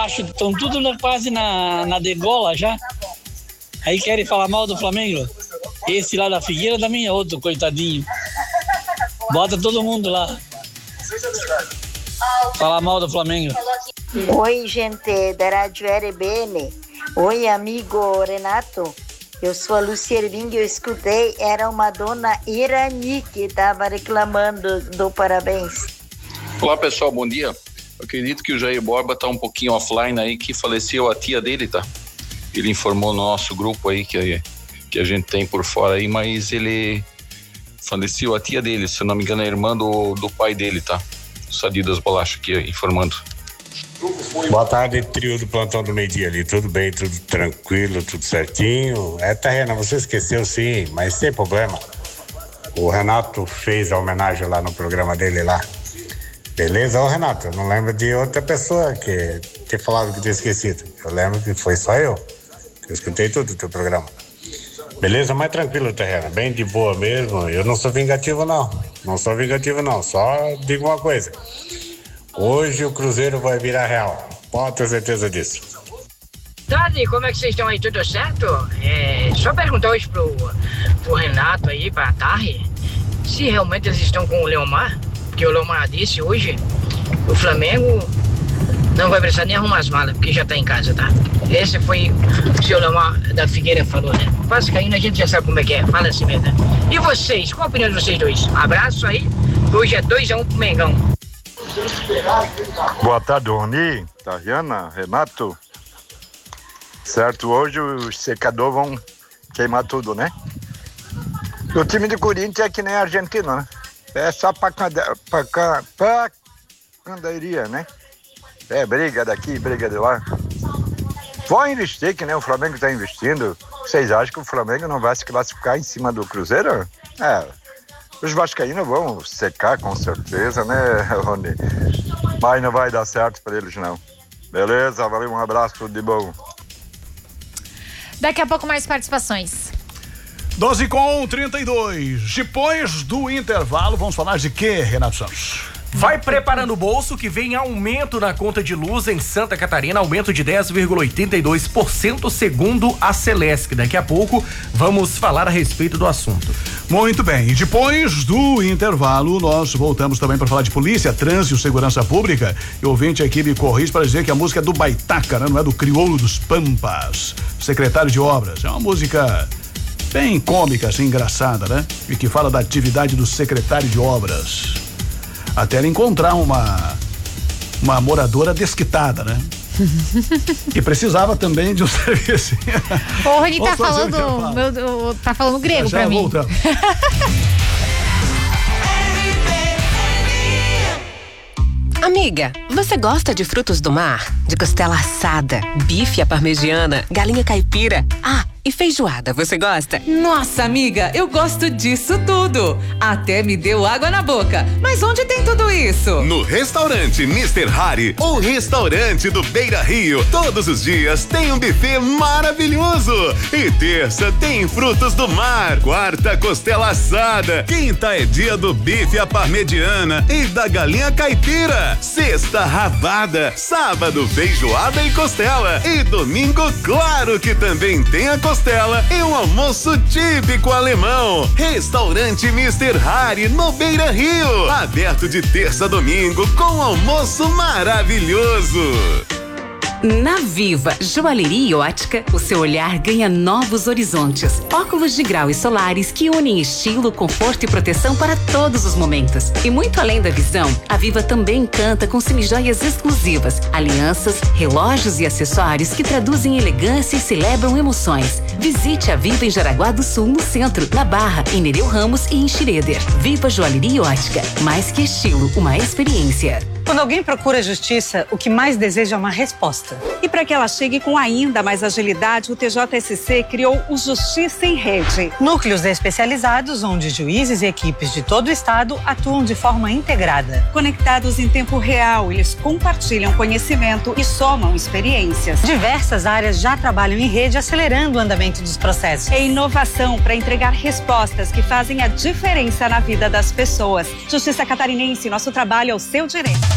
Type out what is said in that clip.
baixo estão tudo quase na degola já. Aí querem falar mal do Flamengo. Esse lá da Figueira também é outro, coitadinho. Bota todo mundo lá. Falar mal do Flamengo. Oi, gente da Rádio RBN. Oi, amigo Renato. Eu sou a Lúcia Erving, eu escutei, era uma dona Irani que estava reclamando do parabéns. Olá, pessoal, bom dia. Eu acredito que o Jair Borba está um pouquinho offline aí, que faleceu a tia dele, tá? Ele informou no nosso grupo aí que a gente tem por fora aí, mas ele faleceu a tia dele, se eu não me engano é a irmã do pai dele, tá? O Sadi das Bolachas aqui informando. Boa tarde, trio do plantão do meio-dia ali, tudo bem, tudo tranquilo, tudo certinho. Terrena, você esqueceu sim, mas sem problema. O Renato fez a homenagem lá no programa dele lá. Beleza? Ô Renato, eu não lembro de outra pessoa que ter falado que tinha esquecido. Eu lembro que foi só eu escutei tudo do teu programa. Beleza? Mais tranquilo, Terrena, bem de boa mesmo. Eu não sou vingativo não, só digo uma coisa. Hoje o Cruzeiro vai virar real. Pode ter certeza disso. Tarde, como é que vocês estão aí? Tudo certo? Só perguntar hoje pro Renato aí, pra Tarri, se realmente eles estão com o Leomar, porque o Leomar disse hoje, o Flamengo não vai precisar nem arrumar as malas, porque já tá em casa, tá? Esse foi o que o Leomar da Figueira falou, né? Vascaíno a gente já sabe como é que é, fala assim mesmo, né? E vocês, qual a opinião de vocês dois? Abraço aí, hoje é 2-1 pro Mengão. Boa tarde, Rony, Tariana, Renato. Certo, hoje os secadores vão queimar tudo, né? O time do Corinthians é que nem a Argentina, né? É só candeiria, né? É briga daqui, briga de lá. Vão investir que nem o Flamengo está investindo. Vocês acham que o Flamengo não vai se classificar em cima do Cruzeiro? Os vascaínos vão secar com certeza, né, Rony? Mas não vai dar certo para eles, não. Beleza, valeu, um abraço, tudo de bom. Daqui a pouco mais participações. 12:32. Depois do intervalo, vamos falar de quê, Renato Santos? Vai preparando o bolso que vem aumento na conta de luz em Santa Catarina, aumento de 10,82% segundo a Celesc. Daqui a pouco vamos falar a respeito do assunto. Muito bem, e depois do intervalo nós voltamos também para falar de polícia, trânsito, segurança pública. E o ouvinte aqui me corrige para dizer que a música é do Baitaca, né? Não é do Crioulo dos Pampas, secretário de obras. É uma música bem cômica, assim, engraçada, né? E que fala da atividade do secretário de obras. Até ele encontrar uma moradora desquitada, né? E precisava também de um serviço. O Rony tá falando grego pra mim. Amiga, você gosta de frutos do mar? De costela assada, bife à parmegiana, galinha caipira? E feijoada, você gosta? Nossa, amiga, eu gosto disso tudo. Até me deu água na boca. Mas onde tem tudo isso? No restaurante Mr. Hari, o restaurante do Beira Rio. Todos os dias tem um buffet maravilhoso. E terça tem frutos do mar. Quarta, costela assada. Quinta é dia do bife à parmegiana e da galinha caipira. Sexta, rabada. Sábado, feijoada e costela. E domingo, claro que também tem a costela e um almoço típico alemão. Restaurante Mr. Hari no Beira Rio. Aberto de terça a domingo com almoço maravilhoso. Na Viva Joalheria e Ótica, o seu olhar ganha novos horizontes. Óculos de grau e solares que unem estilo, conforto e proteção para todos os momentos. E muito além da visão, a Viva também encanta com semijoias exclusivas, alianças, relógios e acessórios que traduzem elegância e celebram emoções. Visite a Viva em Jaraguá do Sul, no centro, na Barra, em Nereu Ramos e em Schroeder. Viva Joalheria e Ótica, mais que estilo, uma experiência. Quando alguém procura justiça, o que mais deseja é uma resposta. E para que ela chegue com ainda mais agilidade, o TJSC criou o Justiça em Rede. Núcleos especializados onde juízes e equipes de todo o estado atuam de forma integrada. Conectados em tempo real, eles compartilham conhecimento e somam experiências. Diversas áreas já trabalham em rede, acelerando o andamento dos processos. É inovação para entregar respostas que fazem a diferença na vida das pessoas. Justiça Catarinense, nosso trabalho é o seu direito.